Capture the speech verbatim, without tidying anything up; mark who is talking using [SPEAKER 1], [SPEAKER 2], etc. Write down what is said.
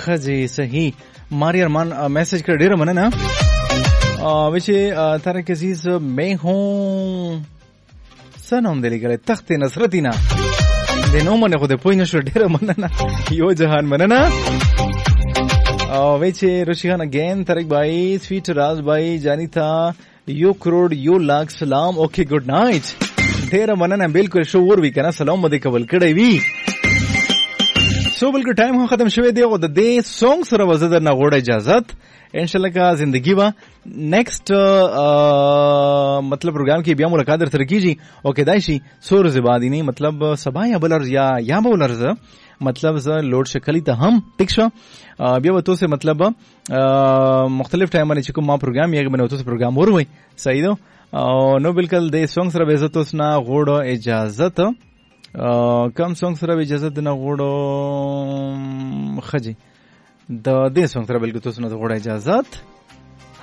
[SPEAKER 1] خجی صحیح ماری ارمان میسج کر ډیر مننه وچه طارق عزیز میں ہوں سنم دلی گله تخت نصرتینا د نو منه خو د پوینه شو ډیر مننه یو جهان مننه او وچه روشیان اگین طارق بھائی سویٹ راز بھائی جانی تھا یو کروڑ یو لاکھ سلام اوکے گڈ نائٹ ډیر مننه بالکل شو ور وی کنه سلام مده قبول کړی وی سو بلکې ټایم هم ختم شوی دی او د دې سونګ سره وزدر نه غوړ اجازت انشاءاللہ کا زندگی وا نیکسٹ مطلب پروگرام کې بیا ملاقات در کیږي او کېدای شي سور زبادي نه مطلب سبا یا بلر یا یا بولرز مطلب ز لوډ شکلی ته هم ټیک شو بیا وته سه مطلب مختلف ټایم باندې چې کوم ما پروگرام یې باندې وته سه پروگرام ور وای صحیح دو او نو بالکل د سونګ سره به عزت اوس نه غوړ اجازت کم سونګ سره اجازت نه غوړ خجی د دې سونګ سره بالکل تاسو نه غوړ اجازت